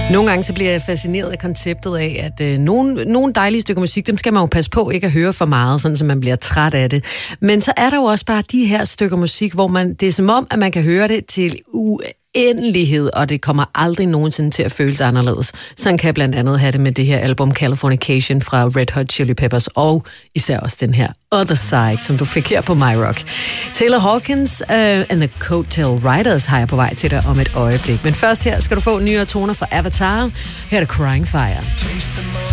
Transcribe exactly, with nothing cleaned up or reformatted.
Nogle gange så bliver jeg fascineret af konceptet af, at øh, nogle, nogle dejlige stykker musik, dem skal man jo passe på ikke at høre for meget, sådan så man bliver træt af det. Men så er der jo også bare de her stykker musik, hvor man, det er som om, at man kan høre det til uendelighed, og det kommer aldrig nogensinde til at føles anderledes. Sådan kan jeg blandt andet have det med det her album Californication fra Red Hot Chili Peppers, og især også den her Other Side, som du fik her på My Rock. Taylor Hawkins uh, and the Coattail Riders har jeg på vej til dig om et øjeblik. Men først her skal du få nyere toner fra Avatar. Her er det Crying Fire.